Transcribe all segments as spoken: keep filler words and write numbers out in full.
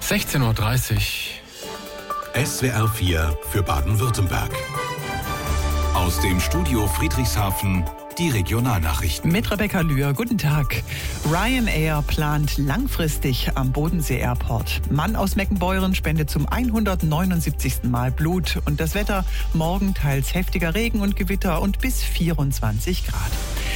sechzehn Uhr dreißig. S W R vier für Baden-Württemberg. Aus dem Studio Friedrichshafen die Regionalnachrichten. Mit Rebecca Lühr, guten Tag. Ryanair plant langfristig am Bodensee Airport. Mann aus Meckenbeuren spendet zum hundertneunundsiebzigsten Mal Blut. Und das Wetter, morgen teils heftiger Regen und Gewitter und bis vierundzwanzig Grad.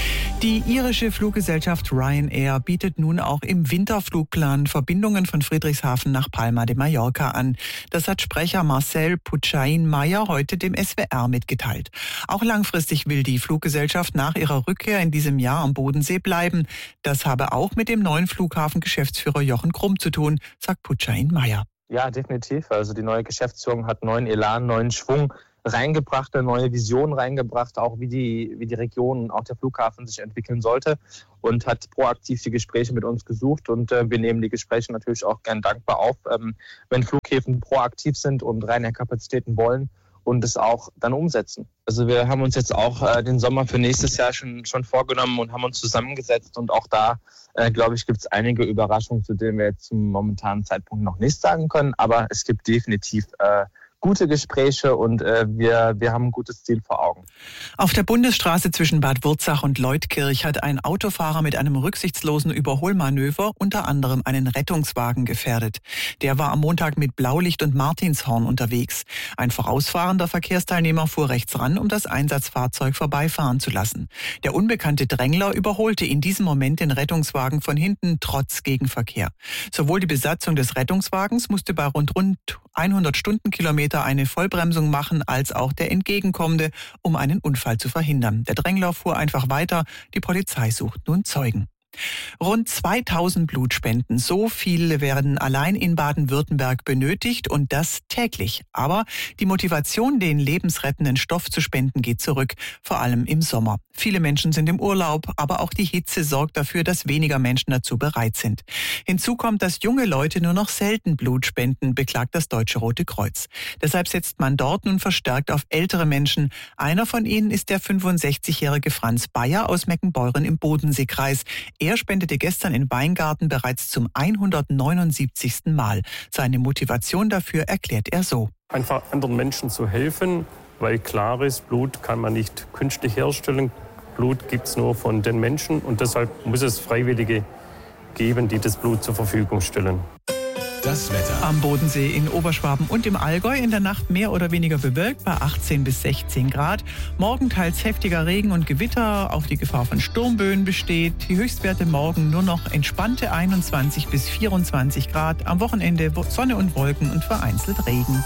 Die irische Fluggesellschaft Ryanair bietet nun auch im Winterflugplan Verbindungen von Friedrichshafen nach Palma de Mallorca an. Das hat Sprecher Marcel Puchain-Meyer heute dem S W R mitgeteilt. Auch langfristig will die Fluggesellschaft nach ihrer Rückkehr in diesem Jahr am Bodensee bleiben. Das habe auch mit dem neuen Flughafengeschäftsführer Jochen Krumm zu tun, sagt Puchain-Meyer. Ja, definitiv. Also die neue Geschäftsführung hat neuen Elan, neuen Schwung reingebracht, eine neue Vision reingebracht, auch wie die, wie die Region, auch der Flughafen sich entwickeln sollte, und hat proaktiv die Gespräche mit uns gesucht, und äh, wir nehmen die Gespräche natürlich auch gern dankbar auf, ähm, wenn Flughäfen proaktiv sind und Ryanair-Kapazitäten wollen und es auch dann umsetzen. Also wir haben uns jetzt auch äh, den Sommer für nächstes Jahr schon, schon vorgenommen und haben uns zusammengesetzt, und auch da, äh, glaube ich, gibt es einige Überraschungen, zu denen wir jetzt zum momentanen Zeitpunkt noch nichts sagen können, aber es gibt definitiv äh, gute Gespräche, und äh, wir, wir haben ein gutes Ziel vor Augen. Auf der Bundesstraße zwischen Bad Wurzach und Leutkirch hat ein Autofahrer mit einem rücksichtslosen Überholmanöver unter anderem einen Rettungswagen gefährdet. Der war am Montag mit Blaulicht und Martinshorn unterwegs. Ein vorausfahrender Verkehrsteilnehmer fuhr rechts ran, um das Einsatzfahrzeug vorbeifahren zu lassen. Der unbekannte Drängler überholte in diesem Moment den Rettungswagen von hinten trotz Gegenverkehr. Sowohl die Besatzung des Rettungswagens musste bei rund rund hundert Stundenkilometer eine Vollbremsung machen, als auch der Entgegenkommende, um einen Unfall zu verhindern. Der Drängler fuhr einfach weiter. Die Polizei sucht nun Zeugen. Rund zweitausend Blutspenden, so viele werden allein in Baden-Württemberg benötigt, und das täglich. Aber die Motivation, den lebensrettenden Stoff zu spenden, geht zurück, vor allem im Sommer. Viele Menschen sind im Urlaub, aber auch die Hitze sorgt dafür, dass weniger Menschen dazu bereit sind. Hinzu kommt, dass junge Leute nur noch selten Blut spenden, beklagt das Deutsche Rote Kreuz. Deshalb setzt man dort nun verstärkt auf ältere Menschen. Einer von ihnen ist der fünfundsechzigjährige Franz Bayer aus Meckenbeuren im Bodenseekreis. Er spendete gestern in Weingarten bereits zum hundertneunundsiebzigsten Mal. Seine Motivation dafür erklärt er so. Einfach anderen Menschen zu helfen, weil klar ist, Blut kann man nicht künstlich herstellen. Blut gibt es nur von den Menschen, und deshalb muss es Freiwillige geben, die das Blut zur Verfügung stellen. Das Wetter. Am Bodensee in Oberschwaben und im Allgäu in der Nacht mehr oder weniger bewölkt bei achtzehn bis sechzehn Grad. Morgen teils heftiger Regen und Gewitter, auch die Gefahr von Sturmböen besteht. Die Höchstwerte morgen nur noch entspannte einundzwanzig bis vierundzwanzig Grad. Am Wochenende Sonne und Wolken und vereinzelt Regen.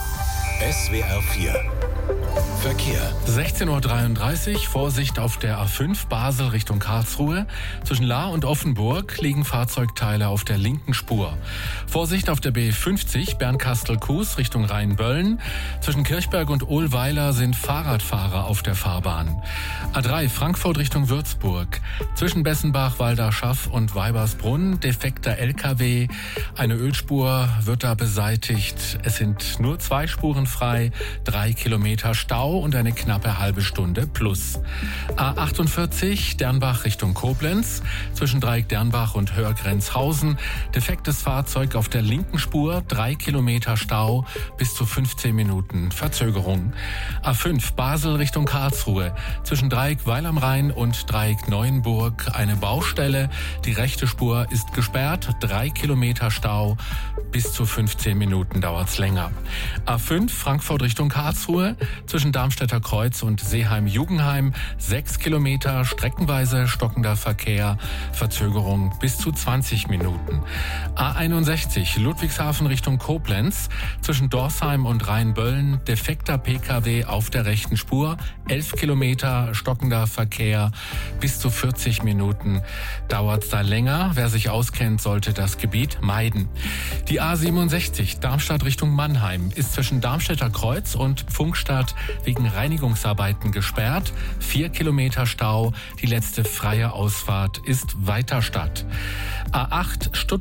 S W R vier Verkehr. sechzehn Uhr dreiunddreißig, Vorsicht auf der A fünf Basel Richtung Karlsruhe. Zwischen Lahr und Offenburg liegen Fahrzeugteile auf der linken Spur. Vorsicht auf der B fünfzig Bernkastel-Kues Richtung Rheinböllen. Zwischen Kirchberg und Ohlweiler sind Fahrradfahrer auf der Fahrbahn. A drei Frankfurt Richtung Würzburg. Zwischen Bessenbach, Walderschaff und Weibersbrunn defekter L K W. Eine Ölspur wird da beseitigt. Es sind nur zwei Spuren frei, drei Kilometer Stau und eine knappe halbe Stunde plus. A achtundvierzig Dernbach Richtung Koblenz. Zwischen Dreieck Dernbach und Hörgrenzhausen. Defektes Fahrzeug auf der linken Spur, drei Kilometer Stau, bis zu fünfzehn Minuten Verzögerung. A fünf Basel Richtung Karlsruhe. Zwischen Dreieck Weil am Rhein und Dreieck Neuenburg eine Baustelle. Die rechte Spur ist gesperrt, drei Kilometer Stau, bis zu fünfzehn Minuten dauert's länger. A fünf Frankfurt Richtung Karlsruhe. Zwischen Darmstädter Kreuz und Seeheim-Jugenheim sechs Kilometer, streckenweise stockender Verkehr, Verzögerung bis zu zwanzig Minuten. A einundsechzig Ludwigshafen Richtung Koblenz. Zwischen Dorsheim und Rheinböllen defekter P K W auf der rechten Spur, elf Kilometer, stockender Verkehr, bis zu vierzig Minuten dauert es da länger. Wer sich auskennt, sollte das Gebiet meiden. Die A siebenundsechzig Darmstadt Richtung Mannheim ist zwischen Darmstädter Kreuz und Pfungstadt wegen Reinigungsarbeiten gesperrt. Vier Kilometer Stau. Die letzte freie Ausfahrt ist Weiterstadt. A acht Stuttgart Richtung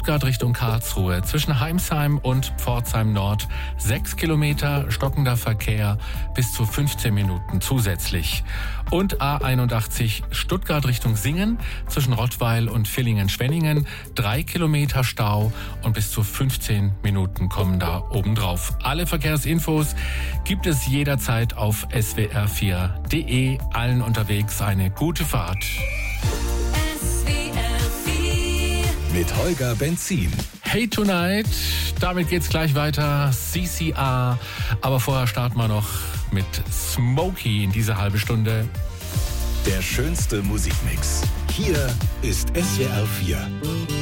Richtung Karlsruhe. Zwischen Heimsheim und Pforzheim Nord sechs Kilometer, stockender Verkehr bis zu fünfzehn Minuten zusätzlich. Und A einundachtzig Stuttgart Richtung Singen zwischen Rottweil und Villingen-Schwenningen drei Kilometer Stau und bis zu fünfzehn Minuten kommen da obendrauf. Alle Verkehrsinfos gibt es jederzeit auf s w r vier punkt d e. Allen unterwegs eine gute Fahrt. Mit Holger Benzin. Hey Tonight, damit geht's gleich weiter. C C R. Aber vorher starten wir noch mit Smokey in diese halbe Stunde. Der schönste Musikmix. Hier ist S W R vier.